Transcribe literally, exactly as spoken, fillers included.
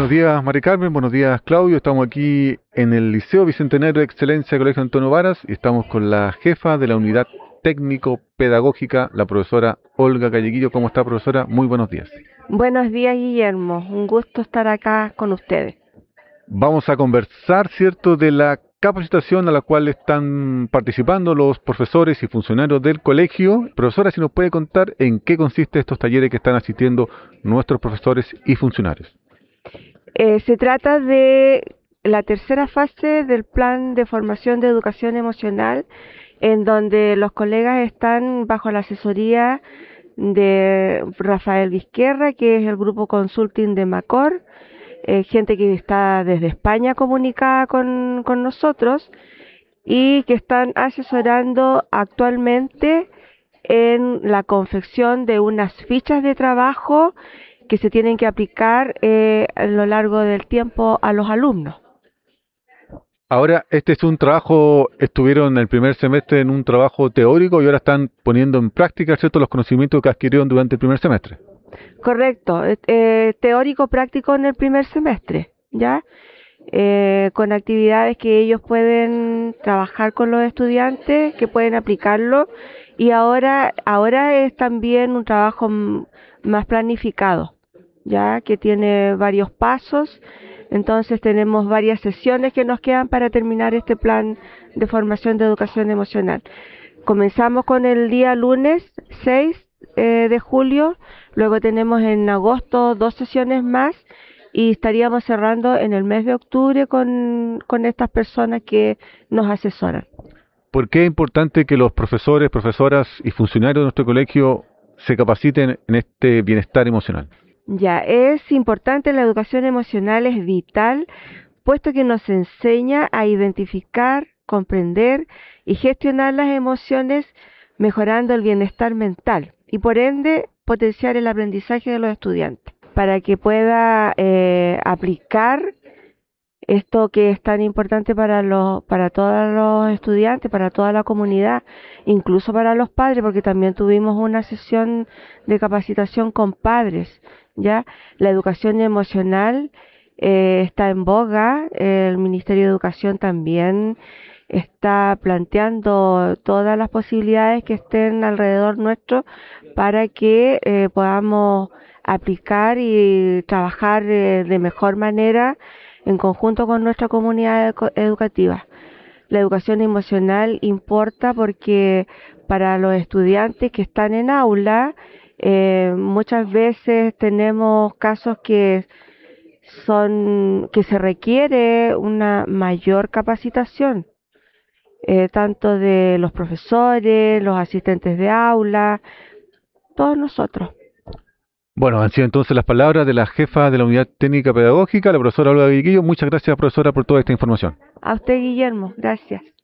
Buenos días, Mari Carmen, buenos días, Claudio. Estamos aquí en el Liceo Bicentenario de Excelencia Colegio Antonio Varas y estamos con la jefa de la unidad técnico-pedagógica, la profesora Olga Calleguillo. ¿Cómo está, profesora? Muy buenos días. Buenos días, Guillermo. Un gusto estar acá con ustedes. Vamos a conversar, ¿cierto?, de la capacitación a la cual están participando los profesores y funcionarios del colegio. Profesora, si nos puede contar en qué consiste estos talleres que están asistiendo nuestros profesores y funcionarios. Eh, se trata de la tercera fase del plan de formación de educación emocional, en donde los colegas están bajo la asesoría de Rafael Vizquerra, que es el grupo consulting de Macor, eh, gente que está desde España comunicada con, con nosotros y que están asesorando actualmente en la confección de unas fichas de trabajo que se tienen que aplicar eh, a lo largo del tiempo a los alumnos. Ahora, este es un trabajo, estuvieron en el primer semestre en un trabajo teórico y ahora están poniendo en práctica, ¿cierto?, los conocimientos que adquirieron durante el primer semestre. Correcto, eh, teórico práctico en el primer semestre, ¿ya? Eh, con actividades que ellos pueden trabajar con los estudiantes, que pueden aplicarlo, y ahora, ahora es también un trabajo m- más planificado, ya que tiene varios pasos. Entonces tenemos varias sesiones que nos quedan para terminar este plan de formación de educación emocional. Comenzamos con el día lunes seis eh, de julio, luego tenemos en agosto dos sesiones más y estaríamos cerrando en el mes de octubre con, con estas personas que nos asesoran. ¿Por qué es importante que los profesores, profesoras y funcionarios de nuestro colegio se capaciten en este bienestar emocional? Ya, es importante, la educación emocional es vital, puesto que nos enseña a identificar, comprender y gestionar las emociones, mejorando el bienestar mental y por ende potenciar el aprendizaje de los estudiantes, para que pueda eh, aplicar esto que es tan importante para los, para todos los estudiantes, para toda la comunidad, incluso para los padres, porque también tuvimos una sesión de capacitación con padres, ¿ya? La educación emocional eh, está en boga, el Ministerio de Educación también está planteando todas las posibilidades que estén alrededor nuestro para que eh, podamos aplicar y trabajar eh, de mejor manera en conjunto con nuestra comunidad eco- educativa. La educación emocional importa porque para los estudiantes que están en aula, eh, muchas veces tenemos casos que son que se requiere una mayor capacitación, eh, tanto de los profesores, los asistentes de aula, todos nosotros. Bueno, han sido entonces las palabras de la jefa de la unidad técnica pedagógica, la profesora Olga Calleguillo. Muchas gracias, profesora, por toda esta información. A usted, Guillermo, gracias.